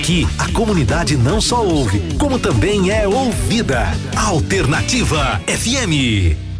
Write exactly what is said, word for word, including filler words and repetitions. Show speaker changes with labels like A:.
A: Aqui, a comunidade não só ouve, como também é ouvida. Alternativa F M.